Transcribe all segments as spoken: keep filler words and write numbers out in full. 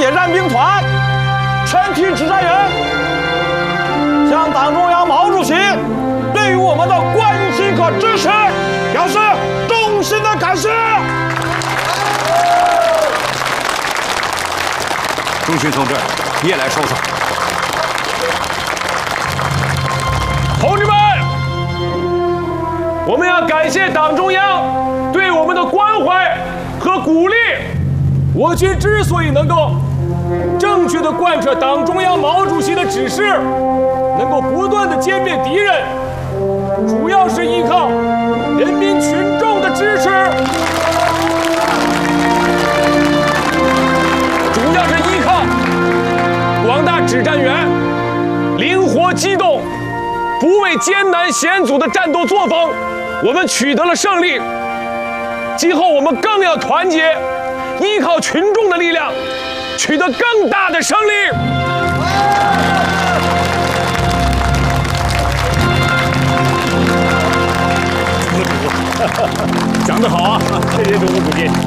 野战兵团全体指战员，向党中央毛主席对于我们的关心和支持表示衷心的感谢。 钟勋同志，你也来收上。 同志们，我们要感谢党中央对我们的关怀和鼓励。我军之所以能够正确的贯彻党中央毛主席的指示，能够不断的歼灭敌人，主要是依靠人民群众的支持，主要是依靠广大指战员灵活机动、不畏艰难险阻的战斗作风，我们取得了胜利。今后我们更要团结，依靠群众的力量，取得更大的胜利。 讲得好啊！谢谢总书记。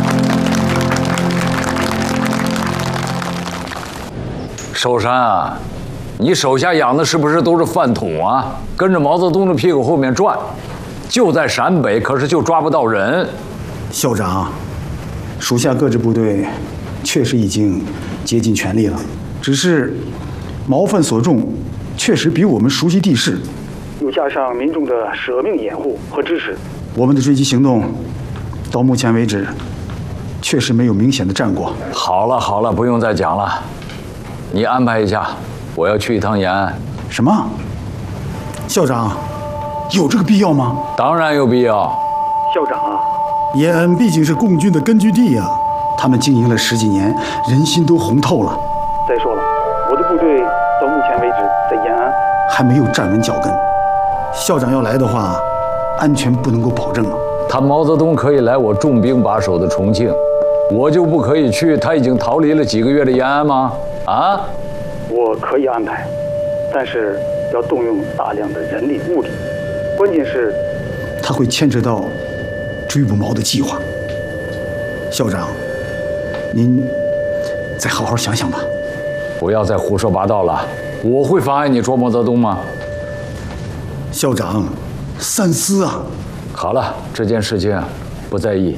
寿山啊，你手下养的是不是都是饭桶啊？跟着毛泽东的屁股后面转，就在陕北，可是就抓不到人。 校长，属下各支部队确实已经竭尽全力了，只是毛犯所中，确实比我们熟悉地势，又加上民众的舍命掩护和支持，我们的追击行动到目前为止确实没有明显的战果。 好了好了，不用再讲了，你安排一下，我要去一趟延安。 什么？校长，有这个必要吗？ 当然有必要。 校长啊，延安毕竟是共军的根据地呀、啊，他们经营了十几年，人心都红透了。再说了，我的部队到目前为止在延安还没有站稳脚跟。校长要来的话，安全不能够保证啊。 他毛泽东可以来我重兵把守的重庆，我就不可以去他已经逃离了几个月的延安吗？啊？ 我可以安排，但是要动用大量的人力物力，关键是它会牵扯到追捕毛的计划。校长，您再好好想想吧。 不要再胡说八道了，我会妨碍你捉毛泽东吗？ 校长，三思啊！ 好了，这件事情不在意。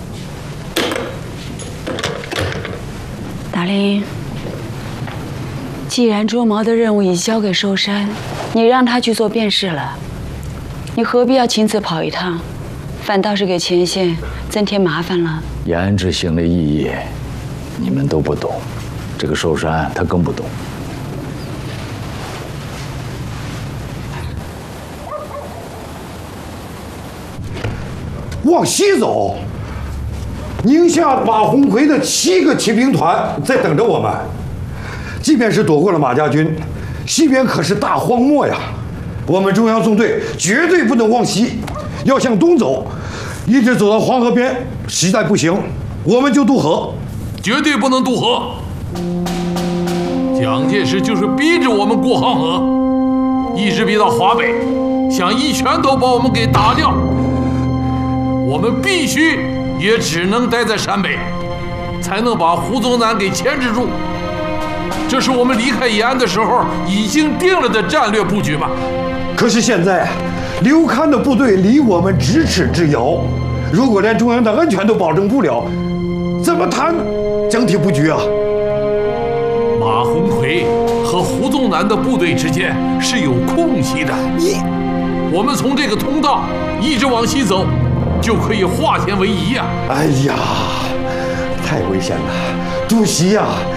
达令，既然捉毛的任务已交给寿山，你让他去做便是了，你何必要亲自跑一趟，反倒是给前线增添麻烦了。 延安之行的意义，你们都不懂，这个寿山他更不懂。 往西走，宁夏马鸿逵的七个骑兵团在等着我们。即便是躲过了马家军，西边可是大荒漠呀。我们中央纵队绝对不能往西，要向东走，一直走到黄河边。实在不行，我们就渡河。 绝对不能渡河。蒋介石就是逼着我们过黄河，一直逼到华北，想一拳头把我们给打掉。我们必须也只能待在陕北，才能把胡宗南给牵制住。这是我们离开延安的时候已经定了的战略布局嘛。 可是现在，刘戡的部队离我们咫尺之遥，如果连中央的安全都保证不了，怎么谈整体布局啊？ 马鸿逵和胡宗南的部队之间是有空隙的， 你， 我们从这个通道一直往西走，就可以化险为夷呀！ 哎呀，太危险了！主席呀、啊，